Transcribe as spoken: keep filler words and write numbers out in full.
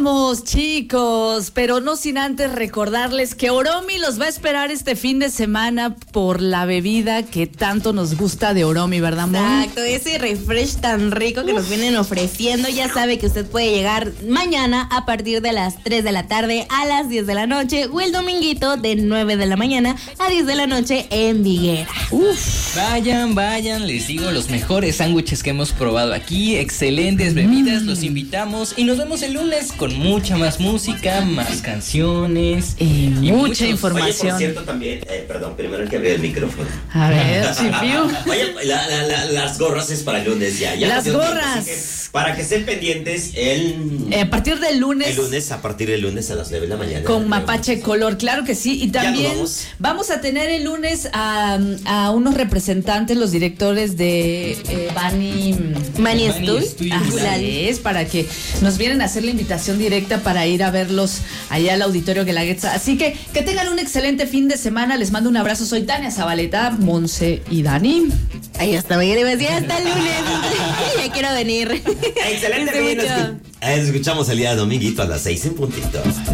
vamos, chicos, pero no sin antes recordarles que Oromi los va a esperar este fin de semana por la bebida que tanto nos gusta de Oromi, ¿verdad, Mon? Exacto, ese refresh tan rico que Uf. nos vienen ofreciendo. Ya sabe que usted puede llegar mañana a partir de las tres de la tarde a las diez de la noche o el dominguito de nueve de la mañana a diez de la noche en Viguera. Uf. Vayan, vayan, les digo, los mejores sándwiches que hemos probado aquí, excelentes bebidas, mm. los invitamos y nos vemos el lunes con mucha más música, más canciones y, y mucha muchos. información. Oye, por cierto, también, eh, perdón, primero hay que abrir el micrófono. A ver, Chipiu. Oye, la, la, la, las gorras es para el lunes ya. ya las gorras. Que, para que estén pendientes el... Eh, a partir del lunes. El lunes, a partir del lunes a las nueve de la mañana. Con Mapache Color, claro que sí. Y también vamos. vamos a tener el lunes a, a unos representantes, los directores de eh, Bani... Bani Studio. Así es, para que nos vienen a hacer la invitación directa para ir a verlos allá al Auditorio Guelaguetza. Así que que tengan un excelente fin de semana. Les mando un abrazo. Soy Tania Zabaleta, Monse y Dani. Ahí está, me decía hasta el lunes. Ya quiero venir. Excelente fin. Escuchamos el día de dominguito a las seis en puntito.